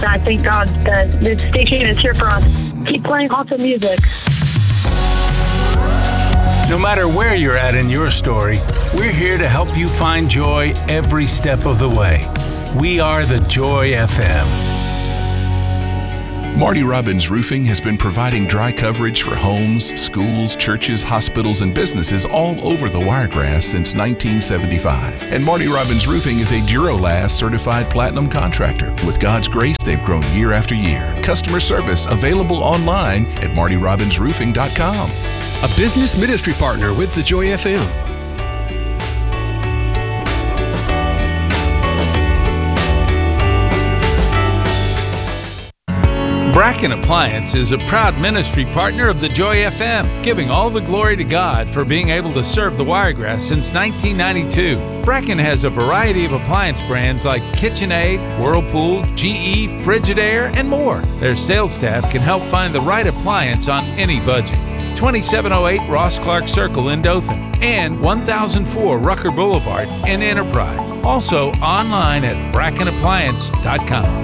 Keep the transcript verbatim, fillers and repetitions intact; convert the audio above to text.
And I thank God that this station is here for us. Keep playing awesome music. No matter where you're at in your story, we're here to help you find joy every step of the way. We are the Joy F M. Marty Robbins Roofing has been providing dry coverage for homes, schools, churches, hospitals, and businesses all over the Wiregrass since nineteen seventy-five. And Marty Robbins Roofing is a Duralast certified platinum contractor. With God's grace, they've grown year after year. Customer service available online at marty robbins roofing dot com. A business ministry partner with the Joy F M. Bracken Appliance is a proud ministry partner of the Joy F M, giving all the glory to God for being able to serve the Wiregrass since nineteen ninety-two. Bracken has a variety of appliance brands like KitchenAid, Whirlpool, G E, Frigidaire, and more. Their sales staff can help find the right appliance on any budget. twenty-seven oh eight Ross Clark Circle in Dothan and one thousand four Rucker Boulevard in Enterprise. Also online at bracken appliance dot com.